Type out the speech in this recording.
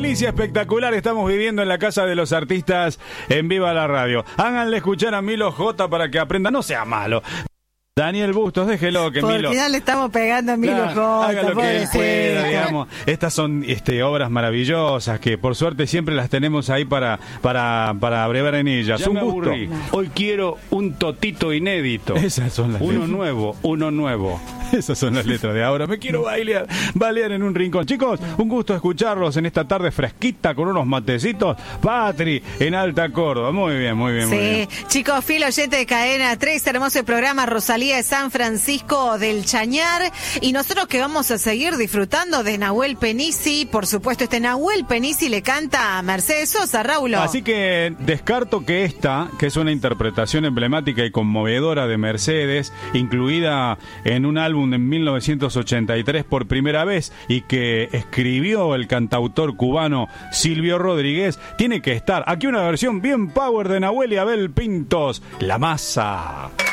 delicia espectacular estamos viviendo en la Casa de los Artistas en Viva la Radio. Háganle escuchar a Milo J para que aprenda, no sea malo. Daniel Bustos, déjelo que porque Milo... Porque ya le estamos pegando a Milo J. Haga lo que él pueda, digamos. Estas son obras maravillosas que por suerte siempre las tenemos ahí para abrevar en ellas. Ya un me gusto. Aburrí. Hoy quiero un totito inédito. Esas son las letras. Uno nuevo. Esas son las letras de ahora. Me quiero bailar en un rincón. Chicos, un gusto escucharlos en esta tarde fresquita con unos matecitos. Patri, en Alta Córdoba. Muy bien, muy bien, sí. muy bien. Chicos, fiel oyente de Cadena 3, hermoso programa, Rosalía de San Francisco del Chañar. Y nosotros que vamos a seguir disfrutando de Nahuel Penisi. Por supuesto, Nahuel Penisi le canta a Mercedes Sosa, Raulo. Así que descarto que esta, que es una interpretación emblemática y conmovedora de Mercedes, incluida en un álbum en 1983 por primera vez y que escribió el cantautor cubano Silvio Rodríguez, tiene que estar aquí una versión bien power de Nahuel y Abel Pintos, La Masa.